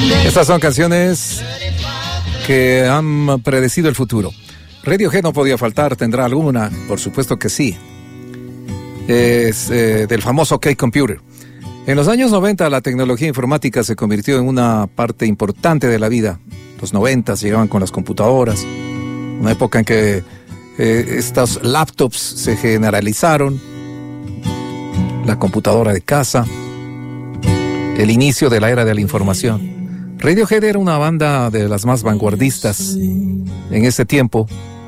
Estas son canciones que han predecido el futuro. Radiohead no podía faltar, ¿tendrá alguna? Por supuesto que sí. Es del famoso OK Computer. En los años 90 la tecnología informática se convirtió en una parte importante de la vida. Los 90 llegaban con las computadoras, una época en que estos laptops se generalizaron, la computadora de casa, el inicio de la era de la información. Radiohead era una banda de las más vanguardistas en ese tiempo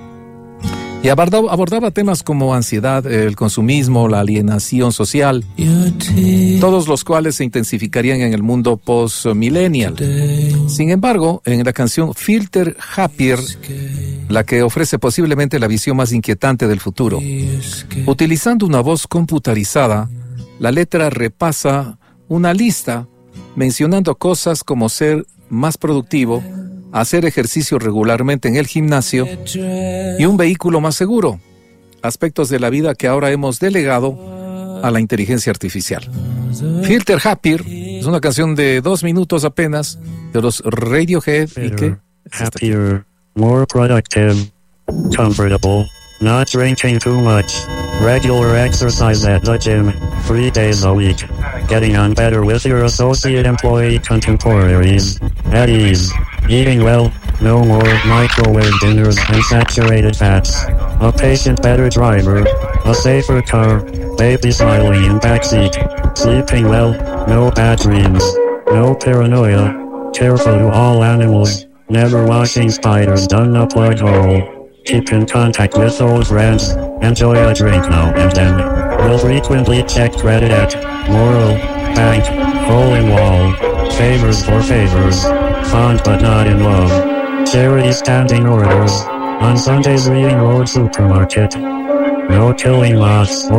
y abordaba temas como ansiedad, el consumismo, la alienación social, todos los cuales se intensificarían en el mundo post-millennial. Sin embargo, en la canción Filter Happier, la que ofrece posiblemente la visión más inquietante del futuro, utilizando una voz computarizada, la letra repasa una lista mencionando cosas como ser más productivo, hacer ejercicio regularmente en el gimnasio y un vehículo más seguro, aspectos de la vida que ahora hemos delegado a la inteligencia artificial. Filter Happier es una canción de 2 minutos apenas de los Radiohead y que happier, more productive, comfortable, not drinking too much, regular exercise at the gym, 3 days a week, getting on better with your associate employee contemporaries, at ease, eating well, no more microwave dinners and saturated fats, a patient better driver, a safer car, baby smiling in backseat, sleeping well, no bad dreams, no paranoia, careful to all animals, never washing spiders down a plug hole. Keep in contact with old friends, enjoy a drink now and then. Will frequently check credit at Moral, Bank, Hole-in-Wall, favors for favors, fond but not in love. Charity standing orders, on Sundays reading Road Supermarket. No killing lots or